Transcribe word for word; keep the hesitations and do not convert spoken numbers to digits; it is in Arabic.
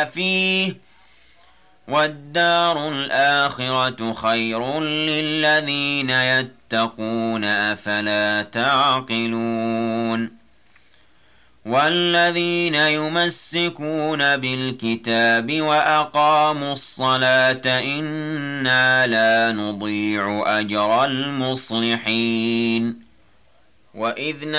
فِيهِ وَالدَّارُ الْآخِرَةُ خَيْرٌ لِّلَّذِينَ يَتَّقُونَ أَفَلَا تَعْقِلُونَ وَالَّذِينَ يُمَسِّكُونَ بِالْكِتَابِ وَأَقَامُوا الصَّلَاةَ إِنَّا لَا نُضِيعُ أَجْرَ الْمُصْلِحِينَ وَإِذْ